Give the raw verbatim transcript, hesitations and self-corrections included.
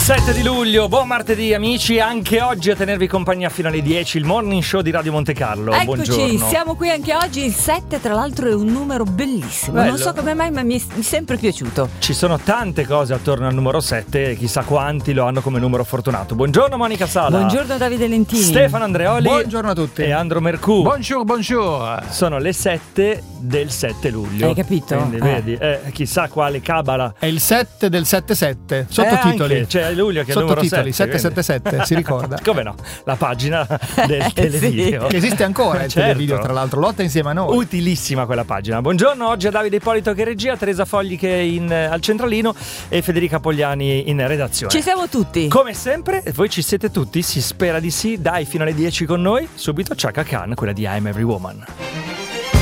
sette di luglio, buon martedì amici, anche oggi a tenervi compagnia fino alle dieci, il morning show di Radio Monte Carlo. Eccoci, buongiorno. Siamo qui anche oggi, il sette tra l'altro è un numero bellissimo, Bello. Non so come mai ma mi è, mi è sempre piaciuto. Ci sono tante cose attorno al numero sette e chissà quanti lo hanno come numero fortunato. Buongiorno Monica Sala. Buongiorno Davide Lentini. Stefano Andreoli. Buongiorno a tutti. E Andro Mercù. Bonjour, bonjour. Sono le sette del sette luglio. Hai capito? Quindi Eh. vedi, eh, chissà quale cabala. È il sette del sette sette. Sottotitoli. Eh, anche, cioè luglio che è il numero Sottotitoli, sette. sette sette sette, si ricorda. Come no? La pagina del televideo. Che esiste ancora il Certo. televideo, tra l'altro, lotta insieme a noi. Utilissima quella pagina. Buongiorno, oggi a Davide Ippolito che è regia, Teresa Fogli che è in, al centralino e Federica Pogliani in redazione. Ci siamo tutti. Come sempre, voi ci siete tutti, si spera di sì, dai fino alle dieci con noi, subito Chaka Khan, quella di I'm Every Woman.